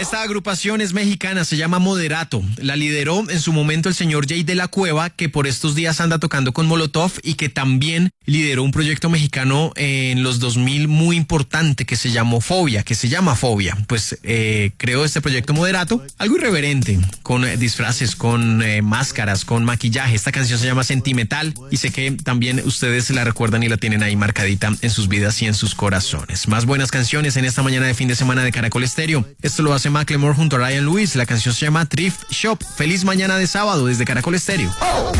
Esta agrupación es mexicana, se llama Moderato. La lideró en su momento el señor Jay de la Cueva, que por estos días anda tocando con Molotov y que también lideró un proyecto mexicano en los 2000 muy importante que se llama Fobia. Pues creó este proyecto Moderato, algo irreverente, con disfraces, con máscaras, con maquillaje. Esta canción se llama Sentimental y sé que también ustedes la recuerdan y la tienen ahí marcadita en sus vidas y en sus corazones. Más buenas canciones en esta mañana de fin de semana de Caracol Estéreo. Esto lo hace Macklemore junto a Ryan Lewis. La canción se llama Thrift Shop. Feliz mañana de sábado desde Caracol Estéreo.